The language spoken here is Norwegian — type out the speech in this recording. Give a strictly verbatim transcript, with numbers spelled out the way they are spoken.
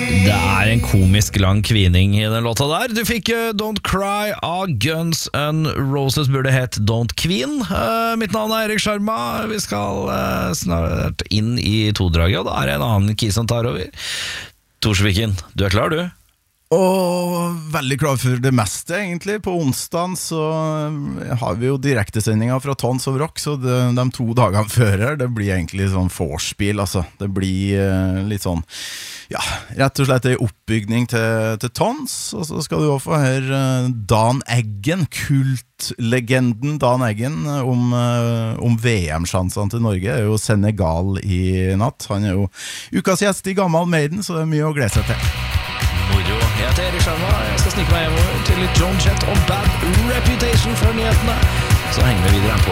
Det er en komisk lang kvining i den låta der. Du fikk uh, Don't Cry av Guns N' Roses, burde het Don't Queen. Uh, mitt navn er Erik Sharma. Vi skal uh, snart inn i todraget, og da er det en annen key som tar over. Torsviken, du er klar, du? Og veldig klar for det meste egentlig. På onsdagen så har vi jo direktesendinger fra Tons of Rock, så det, de to dagene før her, det blir egentlig sånn vorspiel, altså. Det blir uh, litt sånn, ja, rett og slett en oppbygning til, til Tons, og så skal du også få høre uh, Dan Eggen, kultlegenden Dan Eggen, om, uh, om V M-sjansene til Norge. Det er jo Senegal i natt. Han er jo ukas gjest i Gammal Maiden, så det er mye å glede seg til. Moro. Jeg heter Erik Sharma. Jeg skal snike meg hjemover til litt John Jett og Bad Reputation for nyhetene. Så henger vi videre på